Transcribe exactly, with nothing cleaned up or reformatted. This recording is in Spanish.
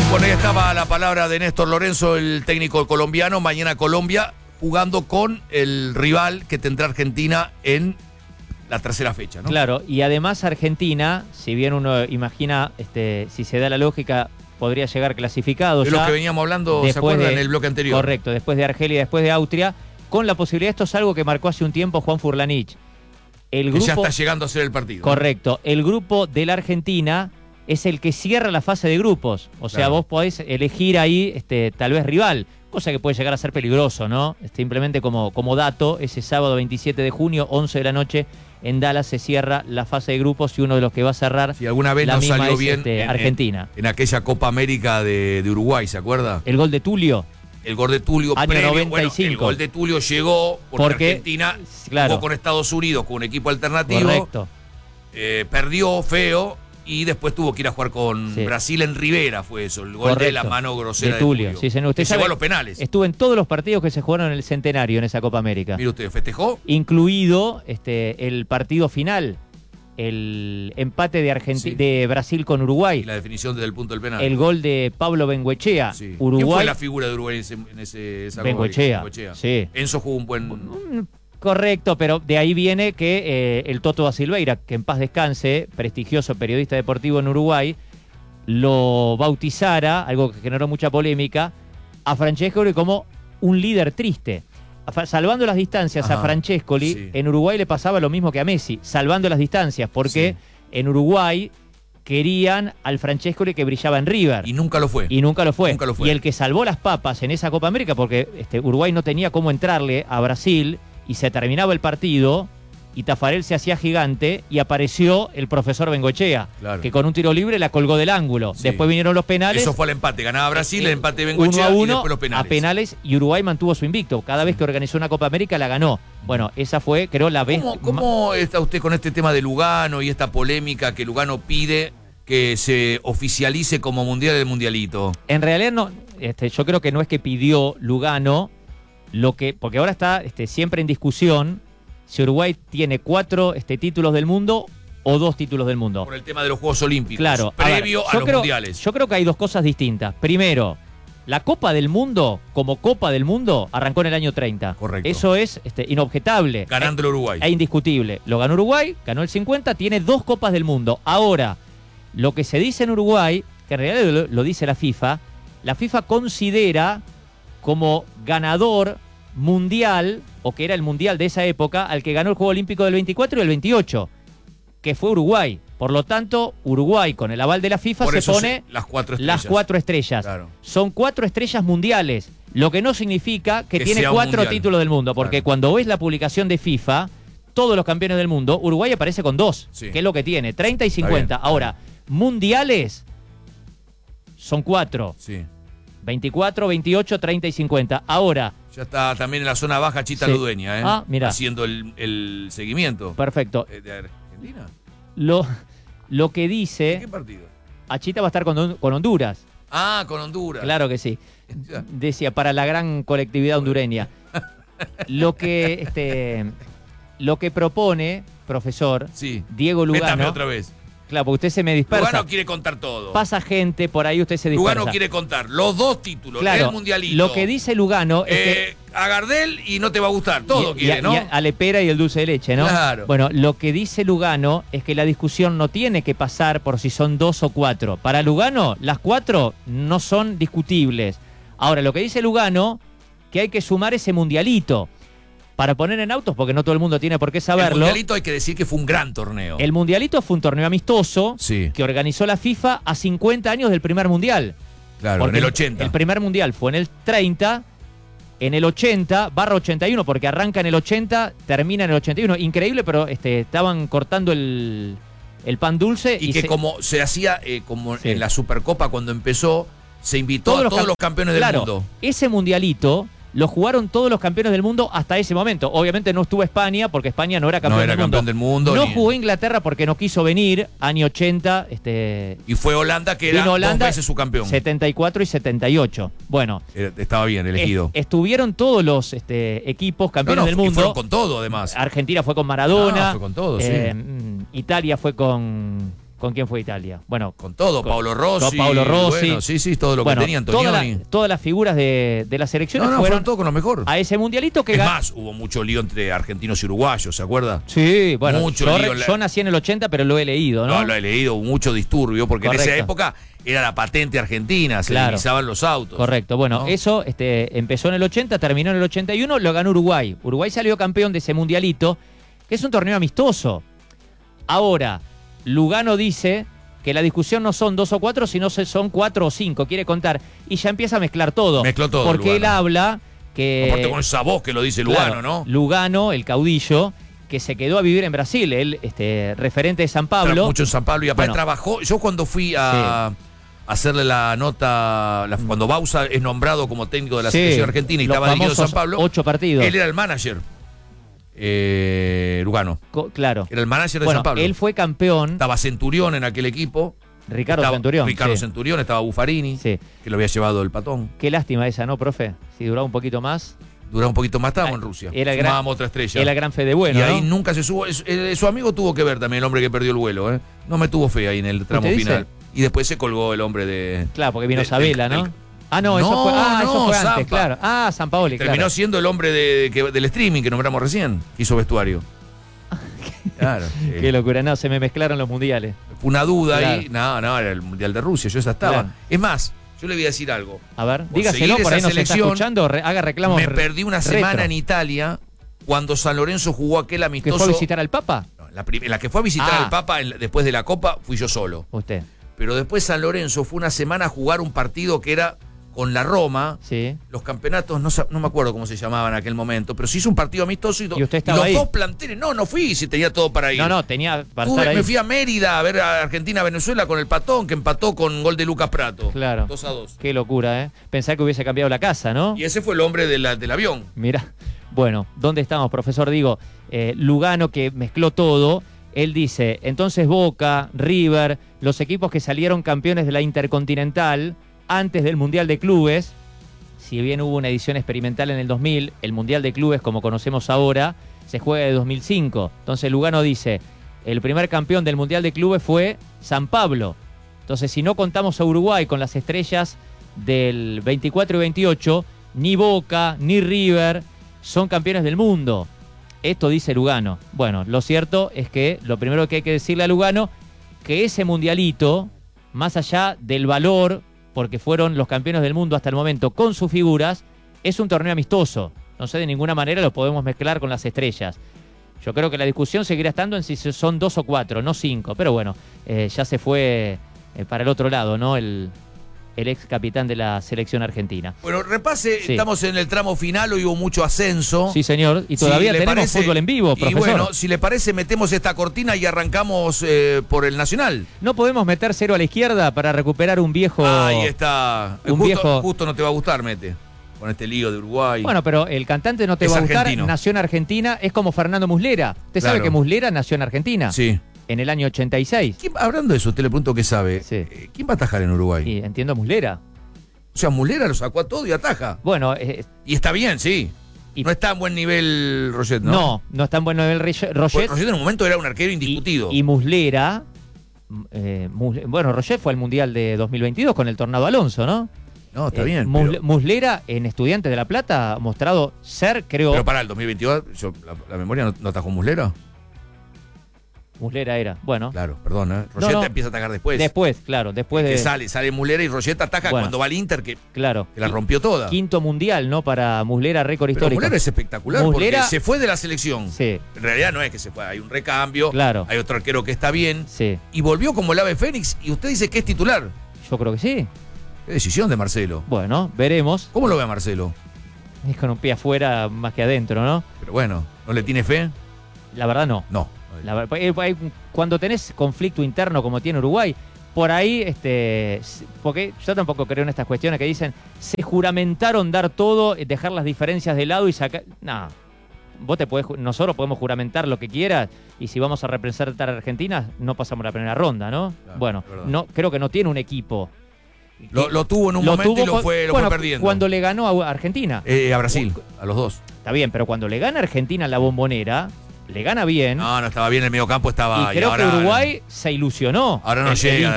Bueno, ahí estaba la palabra de Néstor Lorenzo, el técnico colombiano. Mañana Colombia jugando con el rival que tendrá Argentina en la tercera fecha, ¿no? Claro, y además Argentina, si bien uno imagina, este, si se da la lógica, podría llegar clasificado. De ya los que veníamos hablando, ¿se acuerdan? de, En el bloque anterior. Correcto, después de Argelia y después de Austria, con la posibilidad, esto es algo que marcó hace un tiempo Juan Furlanich. El grupo, que ya está llegando a ser el partido. Correcto, el grupo de la Argentina es el que cierra la fase de grupos. O sea, claro, vos podés elegir ahí este, tal vez rival, cosa que puede llegar a ser peligroso, ¿no? Simplemente como, como dato, ese sábado veintisiete de junio, once de la noche, en Dallas se cierra la fase de grupos y uno de los que va a cerrar si alguna vez la no misma salió es, bien este, en, Argentina. En, en aquella Copa América de, de Uruguay, ¿se acuerda? El gol de Tulio. El gol de Tulio Año previo, noventa y cinco. Bueno, el gol de Tulio llegó porque, Porque Argentina claro, jugó con Estados Unidos, con un equipo alternativo. Correcto. Eh, perdió feo y después tuvo que ir a jugar con Sí. Brasil en Rivera, fue eso, el gol Correcto. de la mano grosera de Tulio. de Tulio. Sí, señor. Usted que llegó sabe, a los penales. estuve en todos los partidos que se jugaron en el Centenario en esa Copa América. Mire usted, ¿festejó? Incluido este, el partido final, el empate de, Argenti- Sí. de Brasil con Uruguay. Y la definición desde el punto del penal. El gol de Pablo Bengoechea. Sí. Uruguay. ¿Quién fue la figura de Uruguay en, ese, en ese, esa Bengoechea. Bengoechea. Sí. Enzo jugó un buen... Mm, Correcto, pero de ahí viene que eh, el Toto da Silveira, que en paz descanse, prestigioso periodista deportivo en Uruguay, lo bautizara, algo que generó mucha polémica, a Francescoli como un líder triste. A, salvando las distancias, Ajá, a Francescoli, sí. en Uruguay le pasaba lo mismo que a Messi, salvando las distancias, porque Sí. en Uruguay querían al Francescoli que brillaba en River. Y nunca lo fue. Y nunca lo fue. Nunca lo fue. Y el que salvó las papas en esa Copa América, porque este, Uruguay no tenía cómo entrarle a Brasil y se terminaba el partido y Tafarel se hacía gigante y apareció el profesor Bengoechea, Claro. que con un tiro libre la colgó del ángulo. Sí. Después vinieron los penales. Eso fue el empate. Ganaba Brasil, el empate de uno Bengoechea a y uno después los penales. a penales y Uruguay mantuvo su invicto. Cada vez que organizó una Copa América la ganó. Bueno, esa fue, creo, la vez... ¿Cómo, ¿Cómo está usted con este tema de Lugano y esta polémica que Lugano pide que se oficialice como mundial el mundialito? En realidad no, este, yo creo que no es que pidió Lugano, lo que, porque ahora está este, siempre en discusión si Uruguay tiene cuatro este, títulos del mundo o dos títulos del mundo. Por el tema de los Juegos Olímpicos. Claro, Previo a, ver, a yo los creo, mundiales. Yo creo que hay dos cosas distintas. Primero, la Copa del Mundo, como Copa del Mundo, arrancó en el año treinta. Correcto. Eso es este, inobjetable. Ganando el Uruguay. E indiscutible. Lo ganó Uruguay, ganó el cincuenta, tiene dos Copas del Mundo. Ahora, lo que se dice en Uruguay, que en realidad lo, lo dice la FIFA, la FIFA considera como ganador mundial, o que era el mundial de esa época, al que ganó el Juego Olímpico del veinticuatro y el veintiocho, que fue Uruguay. Por lo tanto, Uruguay, con el aval de la FIFA, Por se eso pone se- las cuatro estrellas. las cuatro estrellas. Claro. Son cuatro estrellas mundiales, lo que no significa que, Que tiene sea un cuatro mundial. títulos del mundo, porque Claro. cuando ves la publicación de FIFA, todos los campeones del mundo, Uruguay aparece con dos, Sí. que es lo que tiene, treinta y cincuenta. bien, está Ahora, mundiales son cuatro, Sí. veinticuatro, veintiocho, treinta y cincuenta. Ahora, Ya está también en la zona baja Chita Sí. Ludueña, ¿eh? Ah, mirá. Haciendo el, el seguimiento. perfecto, Eh, ¿De Argentina? lo, lo que ¿De dice, qué partido? Achita va a estar con, con Honduras, Ah, con Honduras. claro que sí. Ya. Decía, para la gran colectividad hondureña. Lo que, este, lo que propone, profesor, Sí. Diego Métame Lugano, otra vez. claro, porque usted se me dispersa, Lugano quiere contar todo. pasa gente por ahí, usted se dispersa. Lugano quiere contar los dos títulos, Claro, el mundialito. lo que dice Lugano es que eh, a Gardel y no te va a gustar. Todo y, quiere, y a, ¿no? y a- a Lepera y el dulce de leche, ¿no? Claro. Bueno, lo que dice Lugano es que la discusión no tiene que pasar por si son dos o cuatro. Para Lugano, las cuatro no son discutibles. Ahora, lo que dice Lugano, que hay que sumar ese mundialito para poner en autos, porque no todo el mundo tiene por qué El saberlo. mundialito hay que decir que fue un gran torneo. El mundialito fue un torneo amistoso Sí. que organizó la FIFA a cincuenta años del primer mundial. Claro, Porque en el ochenta. El primer mundial fue en el treinta, en el ochenta, barra ochenta y uno, porque arranca en el ochenta, termina en el ochenta y uno. Increíble, pero este, estaban cortando el, el pan dulce. Y, Y, que se- como se hacía eh, como Sí. en la Supercopa cuando empezó, se invitó todos a los todos cam- los campeones del claro, mundo. ese mundialito lo jugaron todos los campeones del mundo hasta ese momento. Obviamente no estuvo España, porque España no era campeón, No era del, campeón mundo. del mundo. No ni- jugó Inglaterra porque no quiso venir, año ochenta, este, Y fue Holanda, que era vino Holanda, dos veces su campeón. setenta y cuatro y setenta y ocho. Bueno, Era- Estaba bien elegido. est- estuvieron todos los este, equipos No, campeones no, del y mundo. fueron con todo, además. Argentina fue con Maradona. Ah, fue con todo, sí. eh, mm, Italia fue con ¿Con quién fue Italia? Bueno, con todo, con, Paolo Rossi. Con Paolo Rossi. Bueno, sí, sí, todo lo bueno, que tenía Antonioni. Toda la, todas las figuras de, de las selecciones no, no, fueron, fueron todos con lo mejor. A ese mundialito que Es ganó. más, hubo mucho lío entre argentinos y uruguayos, ¿se acuerda? Sí, bueno, mucho yo, lío. yo nací en el ochenta, pero lo he leído, ¿no? No, lo he leído, hubo mucho disturbio, porque Correcto. en esa época era la patente argentina, se Claro. revisaban los autos. Correcto, bueno, ¿no? eso este, empezó en el ochenta, terminó en el ochenta y uno, lo ganó Uruguay. Uruguay salió campeón de ese mundialito, que es un torneo amistoso. Ahora, Lugano dice que la discusión no son dos o cuatro, sino son cuatro o cinco, quiere contar. Y ya empieza a mezclar todo. Mezcló todo, Porque Lugano. él habla que... Aparte con esa voz que lo dice Lugano, claro, ¿no? Lugano, el caudillo, que se quedó a vivir en Brasil, él, este, referente de San Pablo. Tra- Mucho en San Pablo y aparte Bueno. trabajó. Yo cuando fui a... Sí. hacerle la nota, la- cuando Bausa es nombrado como técnico de la Sí, selección argentina y los estaba dirigiendo famosos San Pablo, ocho partidos. él era el manager, eh, Lugano, Co- claro. era el manager de Bueno, San Pablo. él fue campeón. Estaba Centurión en aquel equipo, Ricardo estaba Centurión. Ricardo sí. Centurión, estaba Buffarini, Sí. que lo había llevado el patón. Qué lástima esa, ¿no, profe? Si duraba un poquito más. Duraba un poquito más, estábamos en Rusia. Era el gran- Sumábamos otra estrella. Era gran fe de bueno, y ahí ¿no? nunca se subo. es- eh, su amigo tuvo que ver también, el hombre que perdió el vuelo, ¿eh? No me tuvo fe ahí en el tramo ¿Usted dice? final. Y después se colgó el hombre de. Claro, porque vino de- Sabela, del- ¿no? del- Ah, no, eso No, fue, ah, eso no, fue antes, Zampa. claro. Ah, San Paoli, Terminó claro. siendo el hombre de, que- del streaming que nombramos recién, que hizo vestuario. Claro. sí. Qué locura, no, se me mezclaron los mundiales. Fue una duda Claro. ahí. No, no, era el Mundial de Rusia, yo esa estaba. Claro. Es más, yo le voy a decir algo. A ver, Por dígaselo, seguir por ahí esa nos está selección, escuchando, re- haga reclamos. Me re- perdí una retro. semana en Italia cuando San Lorenzo jugó aquel ¿Que amistoso. fue a visitar al Papa? No, la, prim- la que fue a visitar Ah. al Papa en- después de la Copa fui yo solo. Usted, Pero después San Lorenzo fue una semana a jugar un partido que era con la Roma. sí. Los campeonatos, no, sa- no me acuerdo cómo se llamaban en aquel momento, pero se hizo un partido amistoso y, do- ¿Y usted estaba los ahí? dos planteles. No, no fui, si tenía todo para ir. No, no, tenía para Tuve- estar ahí. me fui a Mérida a ver a Argentina-Venezuela con el Patón, que empató con gol de Lucas Prato. Claro. dos a dos. Qué locura, ¿eh? Pensar que hubiese cambiado la casa, ¿no? Y ese fue el hombre de la- del avión. Mira, bueno, ¿dónde estamos, profesor? Digo, eh, Lugano, que mezcló todo, él dice, entonces Boca, River, los equipos que salieron campeones de la Intercontinental antes del Mundial de Clubes, si bien hubo una edición experimental en el dos mil, el Mundial de Clubes, como conocemos ahora, se juega de dos mil cinco. Entonces Lugano dice, el primer campeón del Mundial de Clubes fue San Pablo. Entonces, si no contamos a Uruguay con las estrellas del veinticuatro y veintiocho, ni Boca, ni River son campeones del mundo. Esto dice Lugano. Bueno, lo cierto es que lo primero que hay que decirle a Lugano, que ese mundialito, más allá del valor, porque fueron los campeones del mundo hasta el momento con sus figuras, es un torneo amistoso. No sé, de ninguna manera lo podemos mezclar con las estrellas. Yo creo que la discusión seguirá estando en si son dos o cuatro, no cinco. Pero bueno, eh, ya se fue eh, para el otro lado, ¿no? El, el ex capitán de la selección argentina. Bueno, repase, Sí. estamos en el tramo final, hoy hubo mucho ascenso. Sí, señor. Y Si todavía le tenemos parece- fútbol en vivo, Y profesor. bueno, si le parece, metemos esta cortina y arrancamos eh, por el Nacional. ¿No podemos meter cero a la izquierda para recuperar un viejo... Ahí está. Un justo, viejo- justo no te va a gustar, mete. Con este lío de Uruguay. Bueno, pero el cantante no te Es va a gustar, argentino. nació en Argentina, es como Fernando Muslera. Usted sabe Claro. que Muslera nació en Argentina, Sí. en el año ochenta y seis. ¿Quién- hablando de eso, usted le pregunto qué sabe. Sí. Eh, ¿Quién va a atajar en Uruguay? Y entiendo Muslera. O sea, Mulera lo sacó a todo y ataja. Bueno, eh, Y está bien, sí. Y- no está en buen nivel Roget, ¿no? no, no, es tan bueno el Roget. Porque Roget en un momento era un arquero indiscutido. Y, y Muslera, eh, Mus- bueno, Roget fue al Mundial de dos mil veintidós con el Tornado Alonso, ¿no? no, está Eh, bien. Musle- pero, Muslera en Estudiantes de La Plata ha mostrado ser, creo... pero para el dos mil veintidós, yo- la, la memoria no, no atajó Muslera. Muslera era, bueno. Claro, perdón, ¿eh? Roget no. empieza a atacar después. Después, claro, después de... Que sale, sale Mulera y Roget ataja Bueno. cuando va al Inter, que, Claro. que la rompió toda. Quinto mundial, ¿no? Para Muslera, récord Pero histórico. Mulera es espectacular Muslera- porque se fue de la selección. Sí, En realidad no es que se fue, hay un recambio, Claro. hay otro arquero que está bien. sí. Y volvió como el ave Fénix y usted dice que es titular. Yo creo que sí. Qué decisión de Marcelo. Bueno, veremos. ¿Cómo lo ve a Marcelo? Es con un pie afuera más que adentro, ¿no? Pero bueno, ¿no le tiene fe? La verdad no. No. La ver- eh, hay- cuando tenés conflicto interno como tiene Uruguay, por ahí, este, s- porque yo tampoco creo en estas cuestiones que dicen, se juramentaron dar todo, eh, dejar las diferencias de lado y sacar... No, vos te podés, ju- nosotros podemos juramentar lo que quieras y si vamos a representar a Argentina, no pasamos la primera ronda, ¿no? Claro, bueno, es verdad. no, creo que no tiene un equipo. Lo, Que- lo tuvo en un lo momento tuvo y lo cu- fue, lo bueno, fue perdiendo. cuando le ganó a Argentina. Eh, a Brasil, a los dos. Está bien, pero cuando le gana Argentina en la Bombonera, le gana bien. No, no estaba bien, el mediocampo estaba... y creo ahora, que Uruguay se ilusionó. Ahora no el, llega. el